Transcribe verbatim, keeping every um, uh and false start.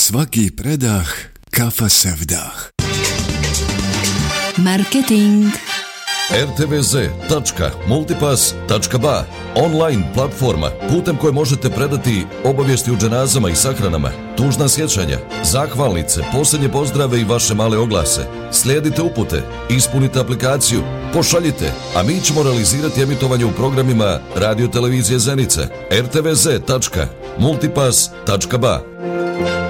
svaki predah kafa sevdah. Marketing. er te ve ze tačka multipass tačka ba, online platforma putem koje možete predati obavijesti o dženazama i sahranama, tužna sjećanja, zahvalnice, posljednje pozdrave i vaše male oglase. Slijedite upute, ispunite aplikaciju, pošaljite, a mi ćemo realizirati emitovanje u programima Radio Televizije Zenica. er te ve ze tačka multipass tačka ba.